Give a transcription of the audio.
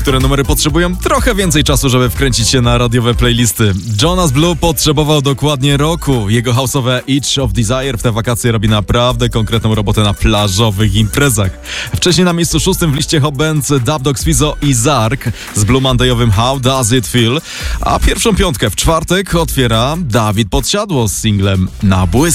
niektóre numery potrzebują trochę więcej czasu, żeby wkręcić się na radiowe playlisty. Jonas Blue potrzebował dokładnie roku. Jego house'owe Itch of Desire w te wakacje robi naprawdę konkretną robotę na plażowych imprezach. Wcześniej na miejscu 6 w liście Hot Bands Dub Dogs, Fizo i Zark z Blue Monday'owym How Does It Feel, a pierwszą piątkę w czwartek otwiera Dawid Podsiadło z singlem Na Błysk.